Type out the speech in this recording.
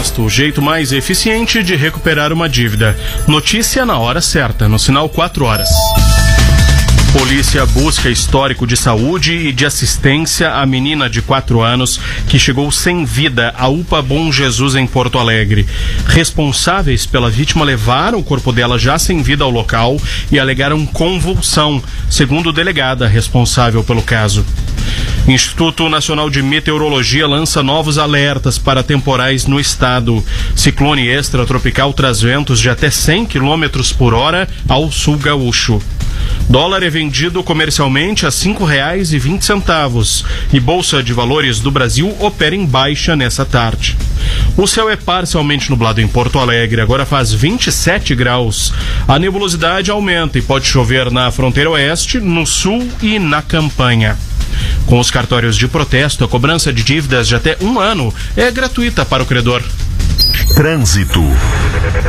protesto, o jeito mais eficiente de recuperar uma dívida. Notícia na hora certa, no sinal 4 horas. Polícia busca histórico de saúde e de assistência à menina de 4 anos que chegou sem vida à UPA Bom Jesus em Porto Alegre. Responsáveis pela vítima levaram o corpo dela já sem vida ao local e alegaram convulsão, segundo delegada responsável pelo caso. Instituto Nacional de Meteorologia lança novos alertas para temporais no estado. Ciclone extratropical traz ventos de até 100 km por hora ao sul gaúcho. Dólar é vendido comercialmente a R$ 5,20 e Bolsa de Valores do Brasil opera em baixa nessa tarde. O céu é parcialmente nublado em Porto Alegre, agora faz 27 graus. A nebulosidade aumenta e pode chover na fronteira oeste, no sul e na campanha. Com os cartórios de protesto, a cobrança de dívidas de até 1 ano é gratuita para o credor. Trânsito.